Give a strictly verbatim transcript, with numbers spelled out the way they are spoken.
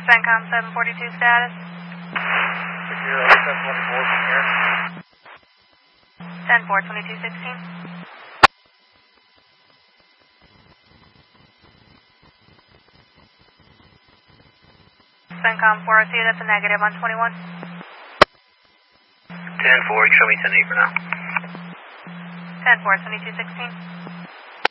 CENTCOM seven forty-two status. Secure over seven twenty-four from here. ten four twenty-two sixteen. CENTCOM four oh two, that's a negative on twenty-one. ten four, show me ten eight for now. ten four twenty-two sixteen.